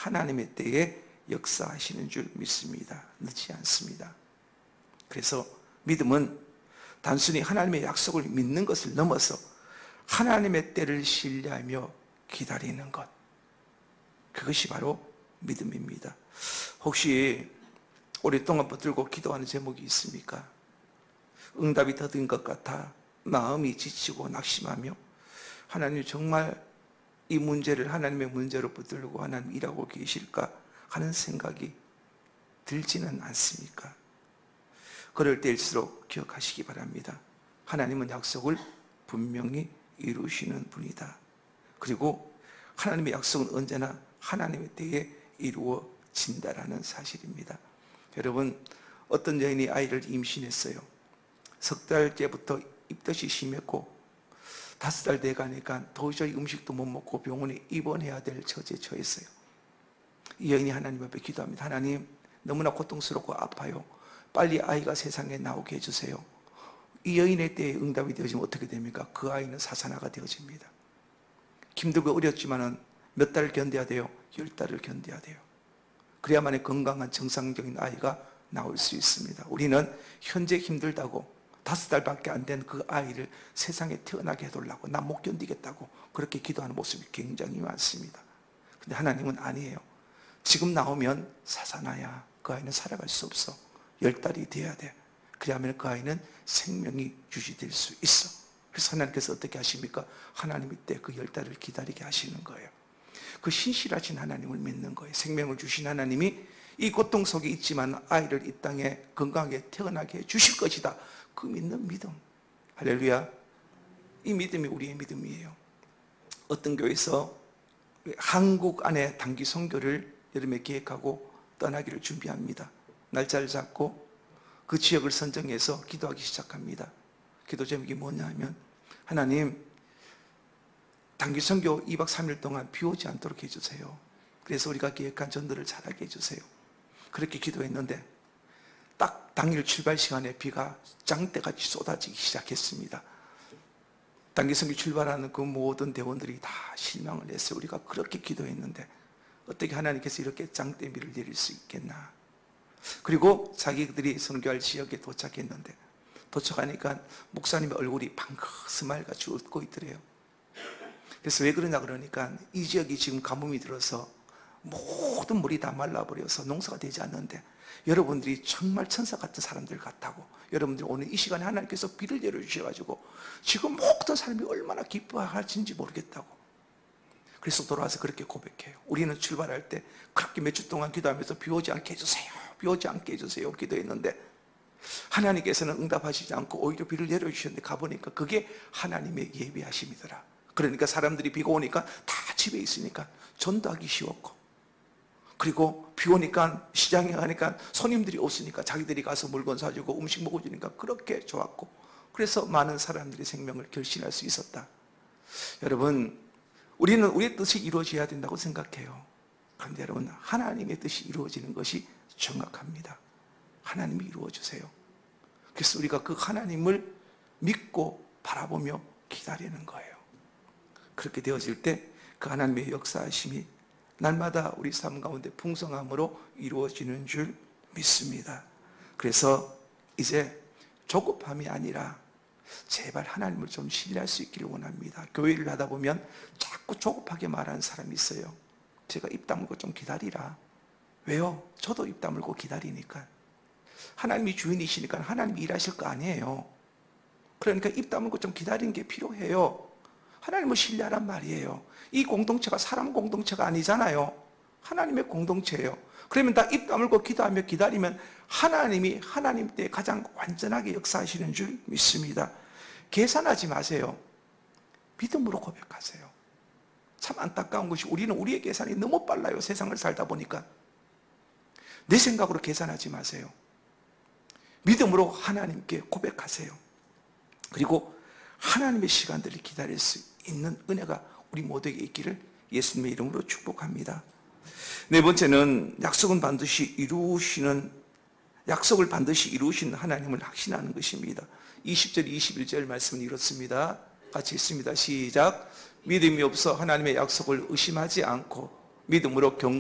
하나님의 때에 역사하시는 줄 믿습니다. 늦지 않습니다. 그래서 믿음은 단순히 하나님의 약속을 믿는 것을 넘어서 하나님의 때를 신뢰하며 기다리는 것, 그것이 바로 믿음입니다. 혹시 오랫동안 붙들고 기도하는 제목이 있습니까? 응답이 더딘 것 같아 마음이 지치고 낙심하며 하나님 정말 이 문제를 하나님의 문제로 붙들고 하나님 일하고 계실까 하는 생각이 들지는 않습니까? 그럴 때일수록 기억하시기 바랍니다. 하나님은 약속을 분명히 이루시는 분이다. 그리고 하나님의 약속은 언제나 하나님의 때에 이루어진다라는 사실입니다. 여러분, 어떤 여인이 아이를 임신했어요. 석 달째부터 입덧이 심했고 5달 돼가니까 도저히 음식도 못 먹고 병원에 입원해야 될 처지에 처했어요. 이 여인이 하나님 앞에 기도합니다. 하나님, 너무나 고통스럽고 아파요. 빨리 아이가 세상에 나오게 해주세요. 이 여인의 때에 응답이 되어지면 어떻게 됩니까? 그 아이는 사사나가 되어집니다. 힘들고 어렵지만은 몇 달을 견뎌야 돼요? 10달을 견뎌야 돼요. 그래야만이 건강한 정상적인 아이가 나올 수 있습니다. 우리는 현재 힘들다고 5달밖에 안 된 그 아이를 세상에 태어나게 해달라고, 나 못 견디겠다고 그렇게 기도하는 모습이 굉장히 많습니다. 근데 하나님은 아니에요. 지금 나오면 사사나야 그 아이는 살아갈 수 없어. 10달이 돼야 돼. 그래야만 그 아이는 생명이 유지될 수 있어. 그래서 하나님께서 어떻게 하십니까? 하나님이 때 그 10달을 기다리게 하시는 거예요. 그 신실하신 하나님을 믿는 거예요. 생명을 주신 하나님이 이 고통 속에 있지만 아이를 이 땅에 건강하게 태어나게 해 주실 것이다. 그 믿는 믿음. 할렐루야. 이 믿음이 우리의 믿음이에요. 어떤 교회에서 한국 안에 단기 선교를 여름에 계획하고 떠나기를 준비합니다. 날짜를 잡고 그 지역을 선정해서 기도하기 시작합니다. 기도 제목이 뭐냐 하면, 하나님, 단기 선교 2박 3일 동안 비 오지 않도록 해주세요. 그래서 우리가 계획한 전도를 잘하게 해주세요. 그렇게 기도했는데 딱 당일 출발 시간에 비가 장대같이 쏟아지기 시작했습니다. 단기 선교 출발하는 그 모든 대원들이 다 실망을 했어요. 우리가 그렇게 기도했는데 어떻게 하나님께서 이렇게 장대비를 내릴 수 있겠나. 그리고 자기들이 선교할 지역에 도착했는데 도착하니까 목사님의 얼굴이 방긋스말같이 웃고 있더래요. 그래서 왜 그러냐 그러니까 이 지역이 지금 가뭄이 들어서 모든 물이 다 말라버려서 농사가 되지 않는데 여러분들이 정말 천사 같은 사람들 같다고, 여러분들이 오늘 이 시간에 하나님께서 비를 내려주셔가지고 지금 모든 사람이 얼마나 기뻐하는지 모르겠다고. 그래서 돌아와서 그렇게 고백해요. 우리는 출발할 때 그렇게 몇 주 동안 기도하면서 비 오지 않게 해주세요, 비 오지 않게 해주세요 기도했는데 하나님께서는 응답하시지 않고 오히려 비를 내려주셨는데 가보니까 그게 하나님의 예비하심이더라. 그러니까 사람들이 비가 오니까 다 집에 있으니까 전도하기 쉬웠고, 그리고 비 오니까 시장에 가니까 손님들이 없으니까 자기들이 가서 물건 사주고 음식 먹어주니까 그렇게 좋았고, 그래서 많은 사람들이 생명을 결신할 수 있었다. 여러분, 우리는 우리의 뜻이 이루어져야 된다고 생각해요. 그런데 여러분, 하나님의 뜻이 이루어지는 것이 정확합니다. 하나님이 이루어주세요. 그래서 우리가 그 하나님을 믿고 바라보며 기다리는 거예요. 그렇게 되어질 때 그 하나님의 역사하심이 날마다 우리 삶 가운데 풍성함으로 이루어지는 줄 믿습니다. 그래서 이제 조급함이 아니라 제발 하나님을 좀 신뢰할 수 있기를 원합니다. 교회를 하다 보면 자꾸 조급하게 말하는 사람이 있어요. 제가 입 다물고 좀 기다리라. 왜요? 저도 입 다물고 기다리니까. 하나님이 주인이시니까 하나님이 일하실 거 아니에요. 그러니까 입 다물고 좀 기다리는 게 필요해요. 하나님을 신뢰하란 말이에요. 이 공동체가 사람 공동체가 아니잖아요. 하나님의 공동체예요. 그러면 다 입 다물고 기도하며 기다리면 하나님이 하나님 때 가장 완전하게 역사하시는 줄 믿습니다. 계산하지 마세요. 믿음으로 고백하세요. 참 안타까운 것이 우리는 우리의 계산이 너무 빨라요. 세상을 살다 보니까. 내 생각으로 계산하지 마세요. 믿음으로 하나님께 고백하세요. 그리고 하나님의 시간들을 기다릴 수 있는 은혜가 우리 모두에게 있기를 예수님의 이름으로 축복합니다. 네 번째는 약속을 반드시 이루시는 하나님을 확신하는 것입니다. 20절 21절 말씀은 이렇습니다. 같이 읽습니다. 시작. 믿음이 없어 하나님의 약속을 의심하지 않고 믿음으로